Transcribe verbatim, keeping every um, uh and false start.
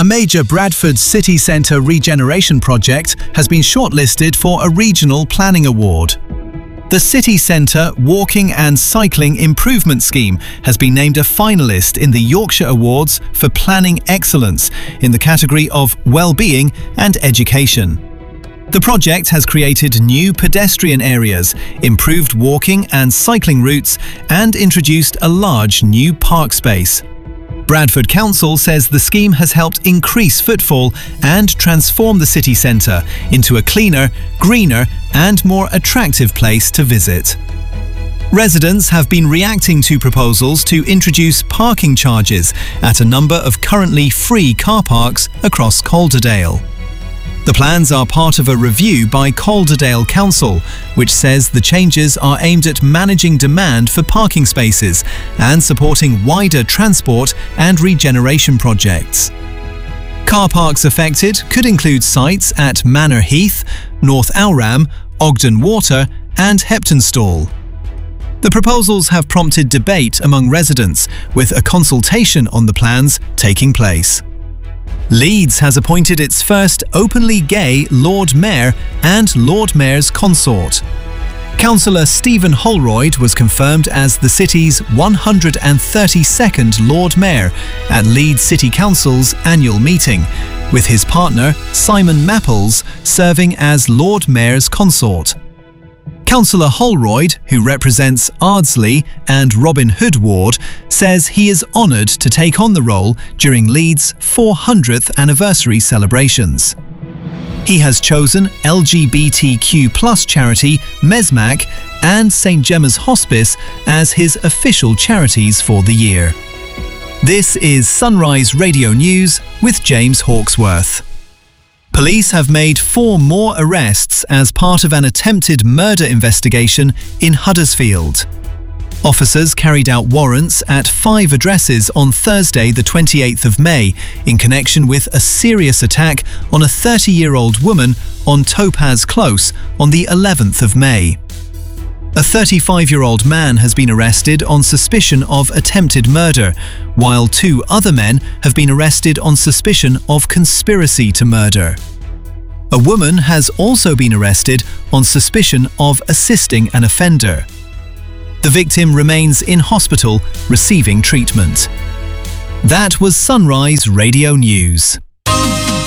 A major Bradford city centre regeneration project has been shortlisted for a regional planning award. The City Centre Walking and Cycling Improvement Scheme has been named a finalist in the Yorkshire Awards for Planning Excellence in the category of Wellbeing and Education. The project has created new pedestrian areas, improved walking and cycling routes, and introduced a large new park space. Bradford Council says the scheme has helped increase footfall and transform the city centre into a cleaner, greener and more attractive place to visit. Residents have been reacting to proposals to introduce parking charges at a number of currently free car parks across Calderdale. The plans are part of a review by Calderdale Council, which says the changes are aimed at managing demand for parking spaces and supporting wider transport and regeneration projects. Car parks affected could include sites at Manor Heath, North Owram, Ogden Water and Heptonstall. The proposals have prompted debate among residents, with a consultation on the plans taking place. Leeds has appointed its first openly gay Lord Mayor and Lord Mayor's consort. Councillor Stephen Holroyd was confirmed as the city's one hundred thirty-second Lord Mayor at Leeds City Council's annual meeting, with his partner Simon Mapples serving as Lord Mayor's consort. Councillor Holroyd, who represents Ardsley and Robin Hood Ward, says he is honoured to take on the role during Leeds' four hundredth anniversary celebrations. He has chosen L G B T Q plus charity Mesmac and Saint Gemma's Hospice as his official charities for the year. This is Sunrise Radio News with James Hawksworth. Police have made four more arrests as part of an attempted murder investigation in Huddersfield. Officers carried out warrants at five addresses on Thursday the twenty-eighth of May in connection with a serious attack on a thirty-year-old woman on Topaz Close on the eleventh of May. A thirty-five-year-old man has been arrested on suspicion of attempted murder, while two other men have been arrested on suspicion of conspiracy to murder. A woman has also been arrested on suspicion of assisting an offender. The victim remains in hospital receiving treatment. That was Sunrise Radio News.